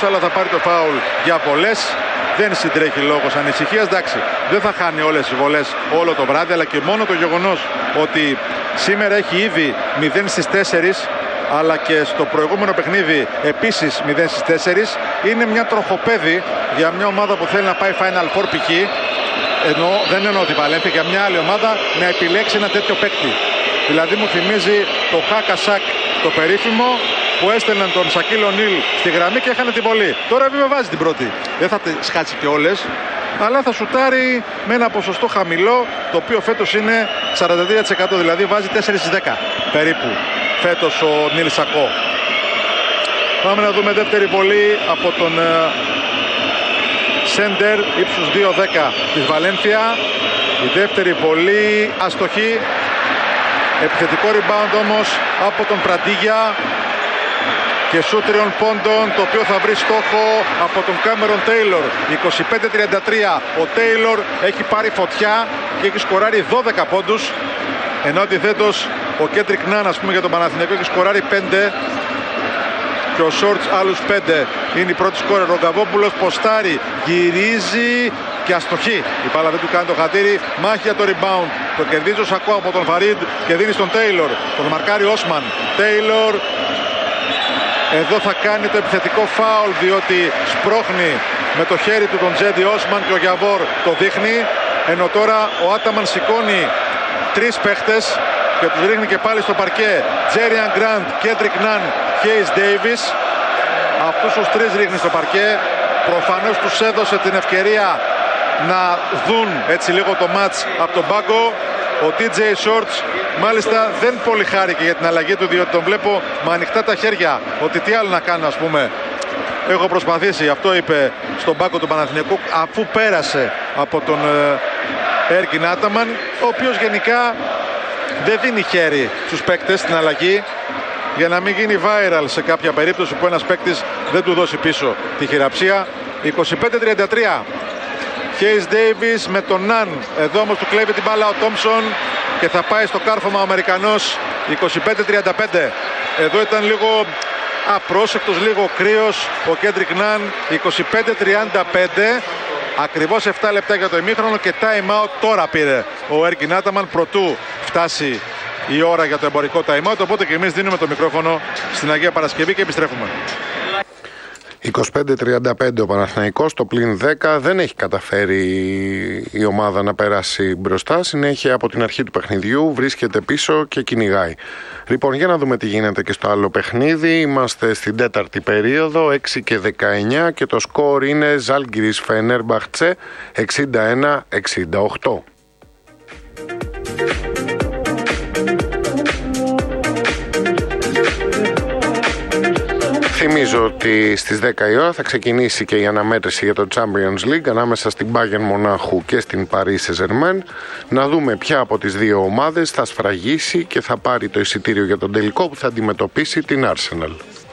Πόσο άλλα θα πάρει το φάουλ για βολές. Δεν συντρέχει λόγος ανησυχίας. Εντάξει, δεν θα χάνει όλες τις βολές όλο το βράδυ, αλλά και μόνο το γεγονός ότι σήμερα έχει ήδη 0 στις 4, αλλά και στο προηγούμενο παιχνίδι επίσης 0 στις 4, είναι μια τροχοπέδη για μια ομάδα που θέλει να πάει Final Four π.χ. Δεν εννοώ τη Βαλένθια, για μια άλλη ομάδα να επιλέξει ένα τέτοιο παίκτη. Δηλαδή μου θυμίζει το Χάκα-Σακ το περίφημο, που έστελναν τον Σακίλ Ονίλ στη γραμμή και έχανε τη βολή. Τώρα βέβαια βάζει την πρώτη. Δεν θα τις χάσει και όλες, αλλά θα σουτάρει με ένα ποσοστό χαμηλό, το οποίο φέτος είναι 43%, δηλαδή βάζει 4 στις 10 περίπου φέτος ο Νίλ Σακό. Πάμε να δούμε δεύτερη βολή από τον Σέντερ, ύψους 2-10 της Βαλένθια. Η δεύτερη βολή αστοχή. Επιθετικό rebound όμως από τον Πραντίγια και σούτ 3 πόντων, το οποίο θα βρει στόχο από τον Κάμερον Τέιλορ. 25-33. Ο Τέιλορ έχει πάρει φωτιά και έχει σκοράρει 12 πόντους, ενώ αντιθέτως ο Κέντρικ Νάν, ας πούμε, για τον Παναθηναϊκό έχει σκοράρει 5 και ο Σόρτς άλλους 5. Είναι η πρώτη σκόρερ. Ο Γκαβόπουλος ποστάρει, γυρίζει και αστοχή. Η μπάλα δεν του κάνει το χατήρι. Μάχη για το rebound. Το κερδίζει ο Σακό από τον Φαρίντ και δίνει στον Τέιλορ. Τον μαρκάρει Όσμαν. Τέιλορ εδώ θα κάνει το επιθετικό φάουλ, διότι σπρώχνει με το χέρι του τον Τζέντι Όσμαν και ο Γιαβόρ το δείχνει. Ενώ τώρα ο Άταμαν σηκώνει 3 παίχτες και τους ρίχνει και πάλι στο παρκέ. Τζέριαν Γκραντ, Κέντρικ Ναν, Χέις Ντέιβις. Αυτούς τους 3 ρίχνει στο παρκέ. Προφανώς τους έδωσε την ευκαιρία να δουν έτσι λίγο το μάτς από τον πάγκο. Ο TJ Shorts μάλιστα δεν πολύ χάρηκε για την αλλαγή του, διότι τον βλέπω με ανοιχτά τα χέρια. Ότι τι άλλο να κάνω, ας πούμε. Έχω προσπαθήσει, αυτό είπε στον πάγκο του Παναθηναϊκού, αφού πέρασε από τον Έρκιν Άταμαν, ο οποίος γενικά δεν δίνει χέρι στους παίκτες στην αλλαγή, για να μην γίνει viral σε κάποια περίπτωση που ένας παίκτης δεν του δώσει πίσω τη χειραψία. 25-33. Χέις Ντέιβις με τον Ναν. Εδώ όμως του κλέβει την μπάλα ο Τόμψον και θα πάει στο κάρφωμα ο Αμερικανός. 25-35. Εδώ ήταν λίγο απρόσεκτος, λίγο κρύος ο Κέντρικ Ναν. 25-35. Ακριβώς 7 λεπτά για το ημίχρονο και time out τώρα πήρε ο Έρκιν Άταμαν προτού φτάσει η ώρα για το εμπορικό time out. Οπότε και εμείς δίνουμε το μικρόφωνο στην Αγία Παρασκευή και επιστρέφουμε. 25-35 ο Παναθηναϊκός, το πλην 10. Δεν έχει καταφέρει η ομάδα να περάσει μπροστά. Συνέχεια από την αρχή του παιχνιδιού βρίσκεται πίσω και κυνηγάει. Λοιπόν, για να δούμε τι γίνεται και στο άλλο παιχνίδι. Είμαστε στην τέταρτη περίοδο, 6 και 19 και το σκορ είναι Ζάλγκιρις Φενέρμπαχτσε 61-68. Θυμίζω ότι στις 10 η ώρα θα ξεκινήσει και η αναμέτρηση για το Champions League ανάμεσα στην Bayern Μονάχου και στην Paris Saint-Germain. Να δούμε ποια από τις δύο ομάδες θα σφραγίσει και θα πάρει το εισιτήριο για τον τελικό που θα αντιμετωπίσει την Arsenal.